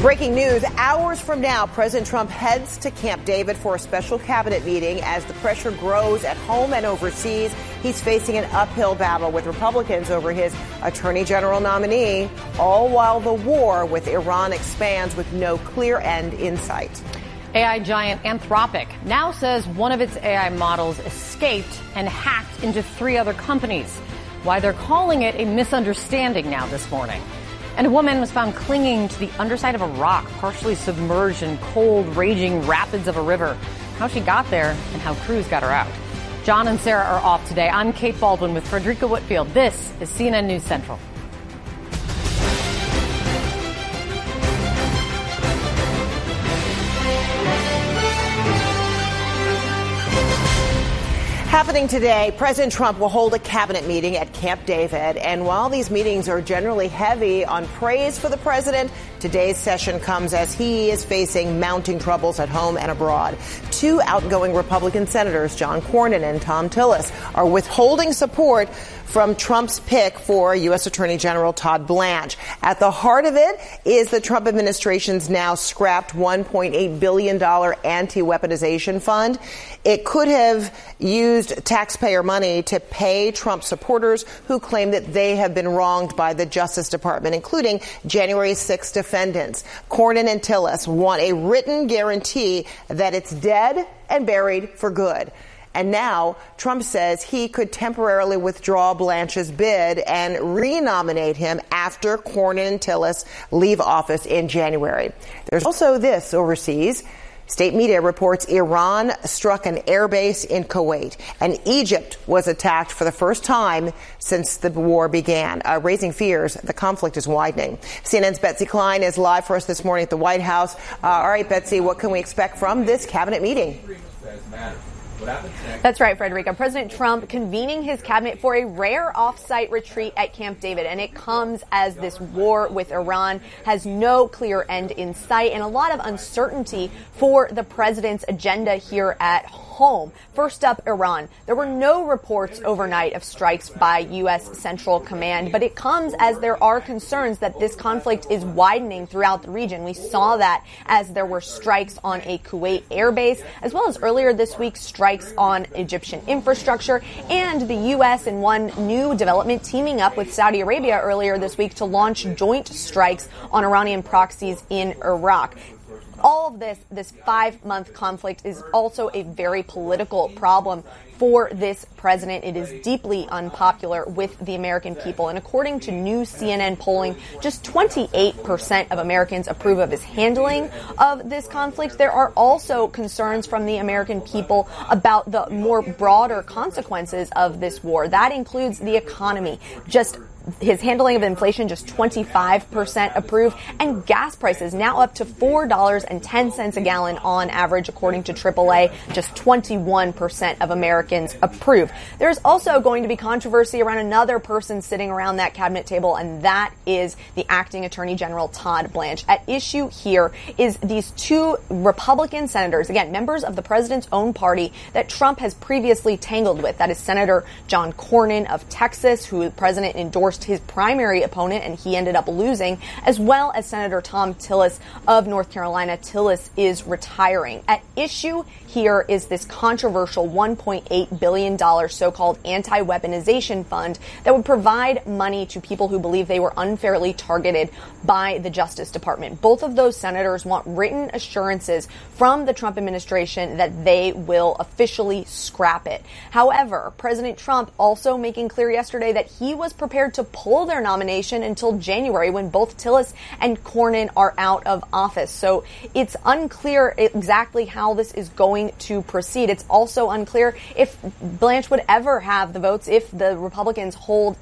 Breaking news, hours from now, President Trump heads to Camp David for a special cabinet meeting. As the pressure grows at home and overseas, he's facing an uphill battle with Republicans over his attorney general nominee, all while the war with Iran expands with no clear end in sight. AI giant Anthropic now says one of its AI models escaped and hacked into 3 other companies. Why they're calling it a misunderstanding now this morning. And a woman was found clinging to the underside of a rock, partially submerged in cold, raging rapids of a river. How she got there and how crews got her out. John and Sarah are off today. I'm Kate Baldwin with Frederica Whitfield. This is CNN News Central. Happening today, President Trump will hold a cabinet meeting at Camp David. And while these meetings are generally heavy on praise for the president, today's session comes as he is facing mounting troubles at home and abroad. 2 outgoing Republican senators, John Cornyn and Thom Tillis, are withholding support from Trump's pick for U.S. Attorney General Todd Blanche. At the heart of it is the Trump administration's now scrapped $1.8 billion anti-weaponization fund. It could have used taxpayer money to pay Trump supporters who claim that they have been wronged by the Justice Department, including January 6 defendants. Cornyn and Tillis want a written guarantee that it's dead and buried for good. And now Trump says he could temporarily withdraw Blanche's bid and renominate him after Cornyn and Tillis leave office in January. There's also this overseas. State media reports Iran struck an airbase in Kuwait, and Egypt was attacked for the first time since the war began, raising fears the conflict is widening. CNN's Betsy Klein is live for us this morning at the White House. All right, Betsy, what can we expect from this cabinet meeting? That's right, Frederica. President Trump convening his cabinet for a rare off-site retreat at Camp David, and it comes as this war with Iran has no clear end in sight and a lot of uncertainty for the president's agenda here at home. First up, Iran. There were no reports overnight of strikes by U.S. Central Command, but it comes as there are concerns that this conflict is widening throughout the region. We saw that as there were strikes on a Kuwait airbase, as well as earlier this week, strikes on Egyptian infrastructure, and the U.S. in one new development teaming up with Saudi Arabia earlier this week to launch joint strikes on Iranian proxies in Iraq. All of this 5-month conflict is also a very political problem for this president. It is deeply unpopular with the American people. And according to new CNN polling, just 28% of Americans approve of his handling of this conflict. There are also concerns from the American people about the more broader consequences of this war. That includes the economy. Just his handling of inflation, just 25% approve, and gas prices now up to $4.10 a gallon on average, according to AAA. Just 21% of Americans approve. There's also going to be controversy around another person sitting around that cabinet table, and that is the acting Attorney General Todd Blanche. At issue here is these 2 Republican senators, again, members of the president's own party that Trump has previously tangled with. That is Senator John Cornyn of Texas, who the president endorsed his primary opponent, and he ended up losing, as well as Senator Thom Tillis of North Carolina. Tillis is retiring. At issue here is this controversial $1.8 billion so-called anti-weaponization fund that would provide money to people who believe they were unfairly targeted by the Justice Department. Both of those senators want written assurances from the Trump administration that they will officially scrap it. However, President Trump also making clear yesterday that he was prepared to pull their nomination until January, when both Tillis and Cornyn are out of office. So it's unclear exactly how this is going to proceed. It's also unclear if Blanche would ever have the votes if the Republicans hold